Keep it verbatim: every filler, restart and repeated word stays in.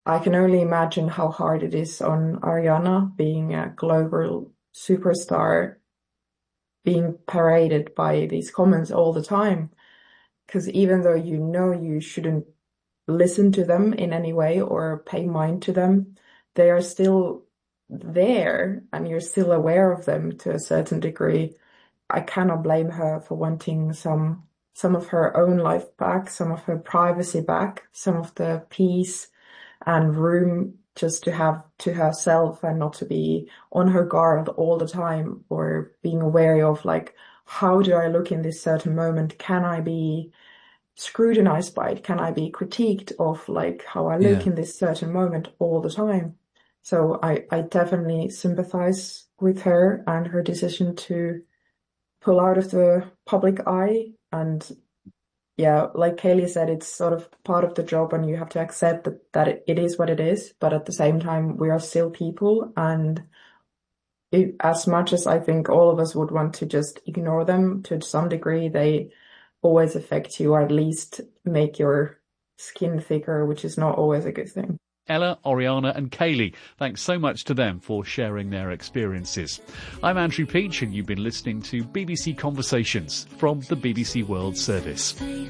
I can only imagine how hard it is on Ariana being a global superstar, being paraded by these comments all the time. Because even though you know you shouldn't listen to them in any way or pay mind to them, they are still there and you're still aware of them to a certain degree. I cannot blame her for wanting some some of her own life back, some of her privacy back, some of the peace and room just to have to herself and not to be on her guard all the time or being wary of like, how do I look in this certain moment? Can I be scrutinized by it? Can I be critiqued of like how I look Yeah. in this certain moment all the time? So I, I definitely sympathize with her and her decision to pull out of the public eye. And yeah, like Kaylee said, it's sort of part of the job and you have to accept that, that it, it is what it is. But at the same time, we are still people. And it, as much as I think all of us would want to just ignore them to some degree, they always affect you or at least make your skin thicker, which is not always a good thing. Ella, Oriana and Kaylee, thanks so much to them for sharing their experiences. I'm Andrew Peach and you've been listening to B B C Conversations from the B B C World Service.